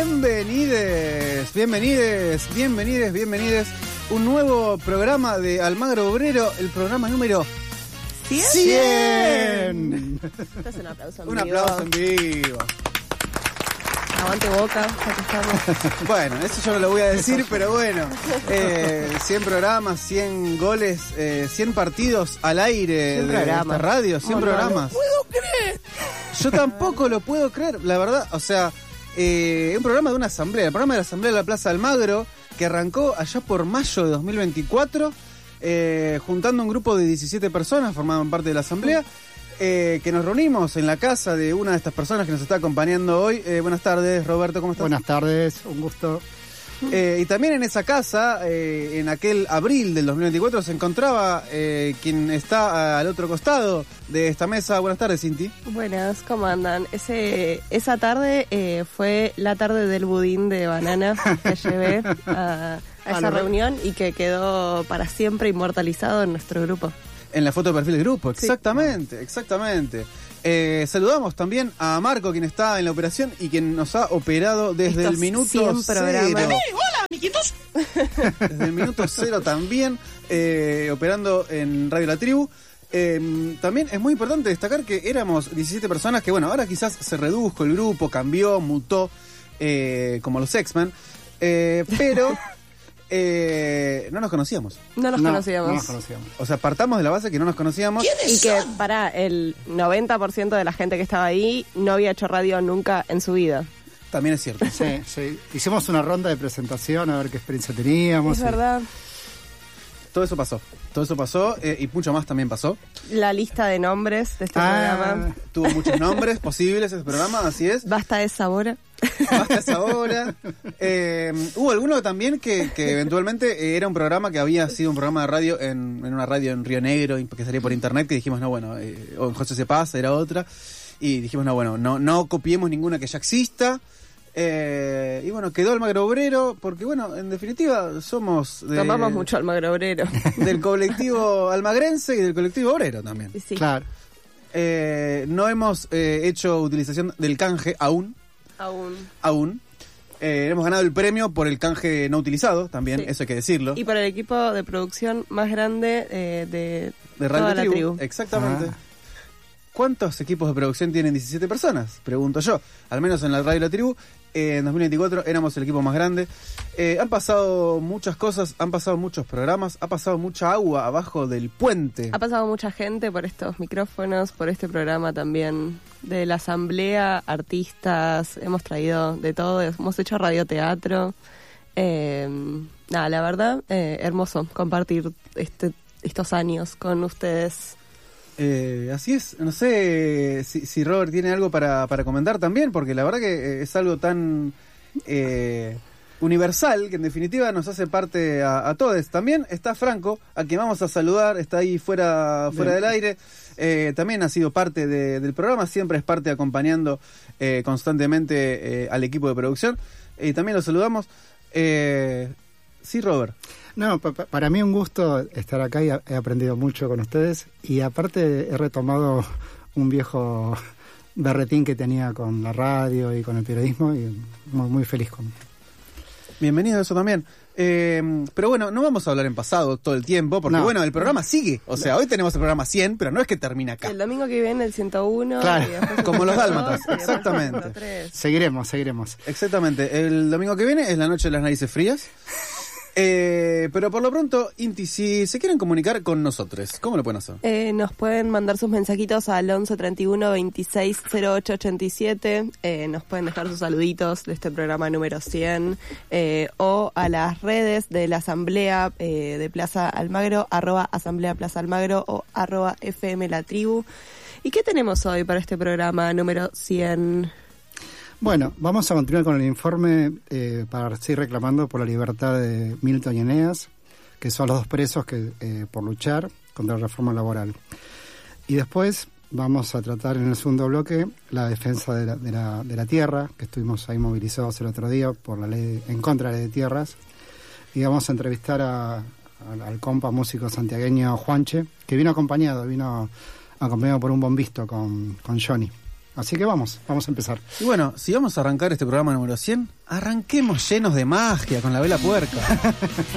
bienvenides. Un nuevo programa de Almagro Obrero, el programa número 100. Esto es un aplauso en Un vivo. aplauso en vivo. Aguante Boca, aquí estamos. Bueno, eso yo no lo voy a decir, pero bueno. 100 programas, 100 goles, 100 partidos al aire 100 de esta radio, 100 programas. No puedo creer. Yo tampoco lo puedo creer, la verdad. O sea, un programa de una asamblea, el programa de la asamblea de la Plaza Almagro, que arrancó allá por mayo de 2024, juntando un grupo de 17 personas, formaban parte de la asamblea, que nos reunimos en la casa de una de estas personas que nos está acompañando hoy. Buenas tardes, Roberto, ¿cómo estás? Buenas tardes, un gusto. Y también en esa casa, en aquel abril del 2024, se encontraba quien está al otro costado de esta mesa. Buenas tardes, Cinti. Buenas, ¿cómo andan? Esa tarde fue la tarde del budín de banana que llevé a esa reunión y que quedó para siempre inmortalizado en nuestro grupo. En la foto de perfil del grupo, Sí. exactamente. Saludamos también a Marco, quien está en la operación y quien nos ha operado desde Estos el minuto 100 programas. 0. ¡Hola, amiguitos! Desde el minuto 0 también, operando en Radio La Tribu. También es muy importante destacar que éramos 17 personas, que bueno, ahora quizás se redujo el grupo, cambió, mutó, como los X-Men, pero no nos conocíamos. No nos conocíamos. No nos conocíamos. O sea, partamos de la base que no nos conocíamos. Y que el 90% de la gente que estaba ahí no había hecho radio nunca en su vida. También es cierto. Sí. Hicimos una ronda de presentación a ver qué experiencia teníamos. Es verdad. Todo eso pasó y mucho más también pasó. La lista de nombres de este programa. Tuvo muchos nombres posibles ese programa, así es. Basta de sabor. Hasta esa hora. Hubo alguno también que eventualmente era un programa que había sido un programa de radio en una radio en Río Negro, que salía por internet, que dijimos, no, bueno, o en José Se Pasa, era otra. Y dijimos, no, bueno, no copiemos ninguna que ya exista. Y bueno, quedó Almagro Obrero, porque bueno, en definitiva somos Tomamos mucho Almagro Obrero. del colectivo almagrense y del colectivo obrero también. Y sí, Claro. No hemos hecho utilización del canje aún. Hemos ganado el premio por el canje no utilizado también, Sí. eso hay que decirlo. Y por el equipo de producción más grande de Radio toda la tribu. Exactamente. ¿Cuántos equipos de producción tienen 17 personas? Pregunto yo. Al menos en la Radio La Tribu, en 2024 éramos el equipo más grande. Han pasado muchas cosas, han pasado muchos programas, ha pasado mucha agua abajo del puente. Ha pasado mucha gente por estos micrófonos, por este programa también de la asamblea, artistas, hemos traído de todo, hemos hecho radioteatro. La verdad, hermoso compartir estos años con ustedes. Así es, no sé si Robert tiene algo para comentar también, porque la verdad que es algo tan universal que en definitiva nos hace parte a todos. También está Franco, a quien vamos a saludar, está ahí fuera del aire. También ha sido parte del programa, siempre es parte acompañando constantemente al equipo de producción. También lo saludamos. Sí, Robert. No, para mí un gusto estar acá y he aprendido mucho con ustedes. Y aparte he retomado un viejo berretín que tenía con la radio y con el periodismo y muy, muy feliz con. Bienvenido a eso también. Pero bueno, no vamos a hablar en pasado todo el tiempo, porque bueno, el programa sigue. O sea, hoy tenemos el programa 100, pero no es que termina acá. El domingo que viene el 101. Claro. Y después el Como los 102, dálmatas, y después el exactamente. 103. Seguiremos. Exactamente. El domingo que viene es la noche de las narices frías. Pero por lo pronto, Inti, si se quieren comunicar con nosotros, ¿cómo lo pueden hacer? Nos pueden mandar sus mensajitos al 11 31 26 08 87. Nos pueden dejar sus saluditos de este programa número 100. O a las redes de la Asamblea de Plaza Almagro, @Asamblea Plaza Almagro o @FM La Tribu. ¿Y qué tenemos hoy para este programa número 100? Bueno, vamos a continuar con el informe para seguir reclamando por la libertad de Milton y Eneas, que son los dos presos que por luchar contra la reforma laboral. Y después vamos a tratar en el segundo bloque la defensa de la tierra, que estuvimos ahí movilizados el otro día por la ley en contra de la ley de tierras. Y vamos a entrevistar al compa músico santiagueño Juanche, que vino acompañado por un bombisto con Johnny. Así que vamos a empezar. Y bueno, si vamos a arrancar este programa número 100, arranquemos llenos de magia con la vela puerca.